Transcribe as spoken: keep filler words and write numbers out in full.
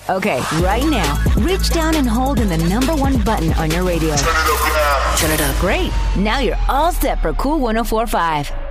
Okay, right now, reach down and hold in the number one button on your radio. Turn it up now. Turn it up. Great. Now you're all set for Cool one oh four point five.